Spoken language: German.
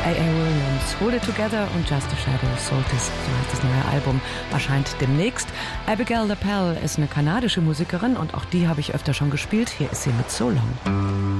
A.A. Williams, Hold It Together und Just a Shadow Solstice, so heißt das neue Album, erscheint demnächst. Abigail LaPelle ist eine kanadische Musikerin und auch die habe ich öfter schon gespielt. Hier ist sie mit So Long.